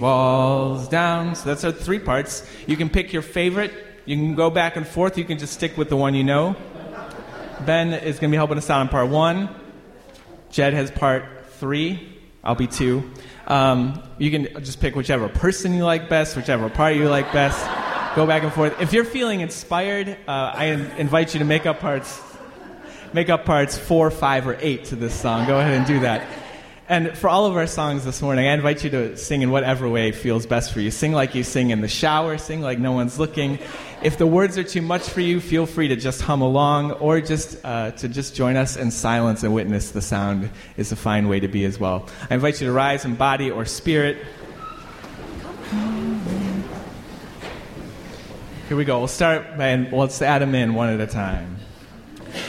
Walls down. So that's our 3 parts. You can pick your favorite. You can go back and forth. You can just stick with the one you know. Ben is going to be helping us out on part 1. Jed has part 3. I'll be 2. You can just pick whichever person you like best, whichever part you like best. Go back and forth. If you're feeling inspired, I invite you to make up parts 4, 5, or 8 to this song. Go ahead and do that. And for all of our songs this morning, I invite you to sing in whatever way feels best for you. Sing like you sing in the shower. Sing like no one's looking. If the words are too much for you, feel free to just hum along, or just join us in silence and witness the sound is a fine way to be as well. I invite you to rise in body or spirit. Here we go. We'll start by, let's add them in one at a time.